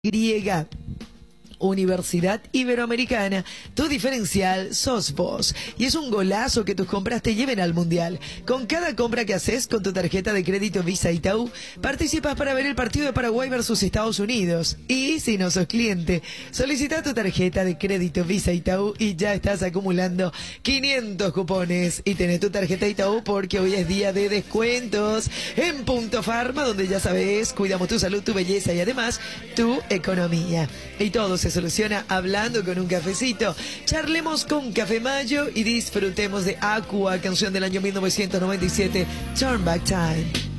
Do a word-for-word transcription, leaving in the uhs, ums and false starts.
griega. Universidad Iberoamericana, tu diferencial sos vos. Y es un golazo que tus compras te lleven al Mundial. Con cada compra que haces con tu tarjeta de crédito Visa Itaú, participas para ver el partido de Paraguay versus Estados Unidos. Y si no sos cliente, solicita tu tarjeta de crédito Visa Itaú y ya estás acumulando quinientos cupones. Y tenés tu tarjeta Itaú porque hoy es día de descuentos en Punto Farma, donde ya sabes, cuidamos tu salud, tu belleza y además tu economía. Y todo se soluciona hablando con un cafecito. Charlemos con Café Mayo y disfrutemos de Aqua, canción del año mil novecientos noventa y siete, Turn Back Time.